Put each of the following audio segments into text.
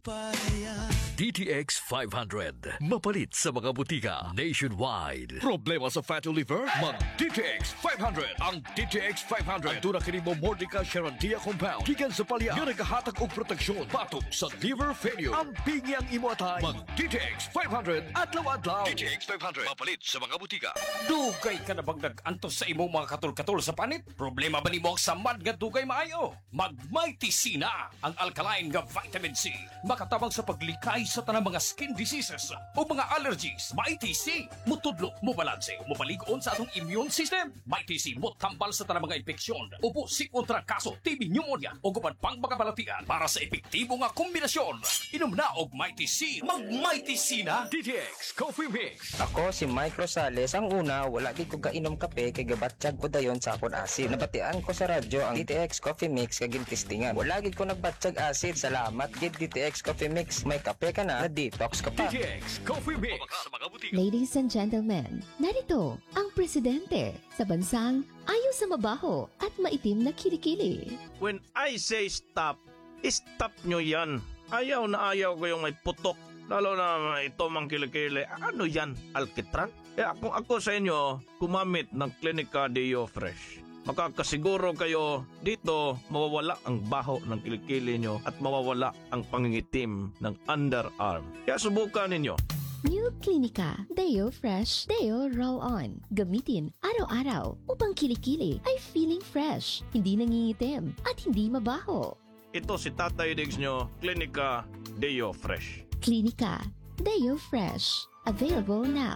DTX 500. Mapalit sa mga butika nationwide. Problema sa fatty liver? Mag DTX 500. Ang DTX 500 ang tunang kinimo Mordica Sharondia compound. Gikan sa palya nga nagahatag og proteksyon patong sa liver failure. Ang pingi ang imo atay. Mag DTX 500 adlaw-adlaw. DTX 500. Mapalit sa mga butika. Dugay ka na bang nag-antos sa imong mga katul-katul sa panit? Problema ba nimo ang samad nga dugay maayo? Mag Mighty C na ang alkaline nga vitamin C. Makatabang sa paglikay sa tanang mga skin diseases o mga allergies. Mighty C mutudlo, mubalanse, mubalik-on sa atong immune system. Mighty C mutambal sa tanang mga infeksyon, ubo, kontra kaso, TB, pneumonia o guban pang mga balatian para sa epektibo nga kombinasyon. Inom na og Mighty C. Mag Mighty C na. DTX Coffee Mix. Ako si Mike Rosales. Ang una, wala di ko kainom kape kay gabatsyag ko dayon sa akon asid. Nabatian ko sa radyo ang DTX Coffee Mix kag gintistingan. Wala gid ko nagbatsyag asid. Salamat gid DTX Coffee Mix. May kape ka na detox ka pa. DTX Coffee Mix. Sa mga butika. Ladies and gentlemen, narito ang presidente sa bansang ayaw sa mabaho at maitim na kilikili. When I say stop, stop nyo yan. Ayaw na ayaw ko yung may putok. Lalo na ito mang kilikili. Ano yan? Alkitran? Kung ako sa inyo, kumamit ng Clinica Deo Fresh. Makakasiguro kayo dito mawawala ang baho ng kilikili nyo at mawawala ang pangingitim ng underarm. Kaya subukan ninyo. New Clinica Deo Fresh Deo Roll-On. Gamitin araw-araw upang kilikili ay feeling fresh, hindi nangingitim at hindi mabaho. Ito si Tatay Diggs nyo, Clinica Deo Fresh. Clinica Deo Fresh. Available now.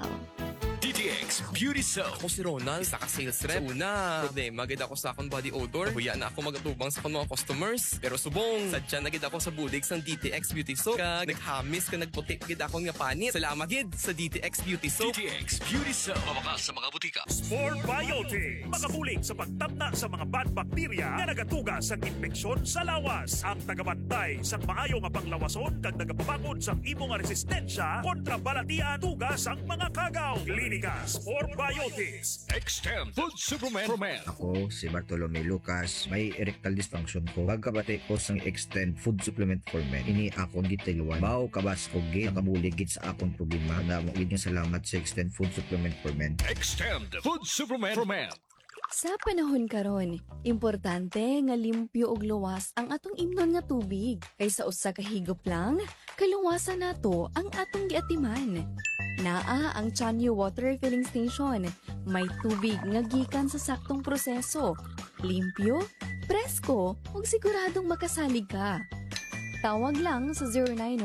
DTX Beauty Soap. Ako si Ronald, isa ka sales rep. Sa una, problema gid ako sa akong body odor. Huya na ako magatubang sa akong mga customers. Pero subong, sadya na gid ako sa bulig sang DTX Beauty Soap. Kag naghamis ka nagputi gid ako nga panit. Salamat gid sa DTX Beauty Soap. DTX Beauty Soap. Mabakas sa mga butika. Sport Biotics. Makabulig sa pagtabna sa mga bad bacteria na nagatuga sa infeksyon sa lawas. Ang tagabantay sa maayo nga panglawason kag nagapabangon sa imo nga resistensya kontra balatian tugas ang mga kagaw. Klinika Sport Biotics. Extend Food Supplement for Men. Ako si Bartolome Lucas, may erectile dysfunction ko. Pagkabati ko sang Extend Food Supplement for Men. Ini akong gitiluan. Mao kabas ko gid nakabuligid sa akong problema. Na mo gid salamat sa Extend Food Supplement for Men. Extend Food Supplement for Men. Sa panahon karon, importante nga limpyo ug luwas ang atong imnon nga tubig. Kaysa usa ka higop lang, kaluwasan nato ang atong giatiman. Naa ang Chanyo Water Filling Station. May tubig nga gikan sa saktong proseso. Limpyo, presko, ug siguradong makasalig ka. Tawag lang sa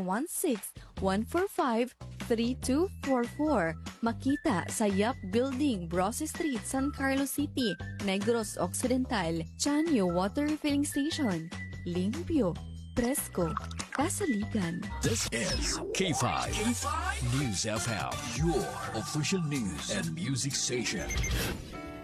0916-145-3244. Makita sa Yap Building, Brosse Street, San Carlos City, Negros Occidental. Chanyo Water Filling Station. Limpyo, presko, kasaligan. This is K5 News FM, your official news and music station.